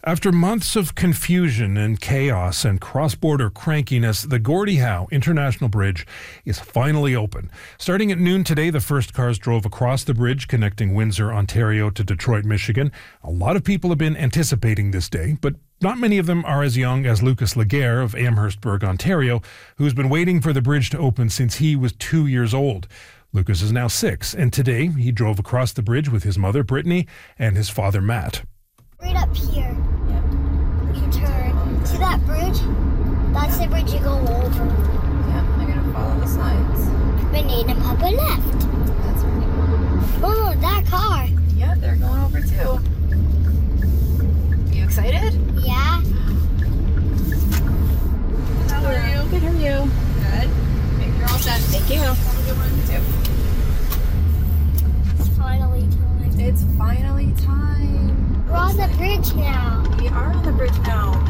After months of confusion and chaos and cross-border crankiness, the Gordie Howe International Bridge is finally open. Starting at noon today, the first cars drove across the bridge connecting Windsor, Ontario to Detroit, Michigan. A lot of people have been anticipating this day, but not many of them are as young as Lucas Laguerre of Amherstburg, Ontario, who's been waiting for the bridge to open since he was 2 years old. Lucas is now 6, and today he drove across the bridge with his mother, Brittany, and his father, Matt. Right up here. Yep. You turn. See that bridge? That's the bridge you go over. Yep, I'm gonna follow the signs. Renee and Papa left. That's right. Oh, that car. Yeah, they're going over too. You excited? Yeah. How are you? Good, how are you? Good. Okay, you're all set. Thank you. Have a good one, too. It's finally time. It's finally time. We're on the bridge now. We are on the bridge now.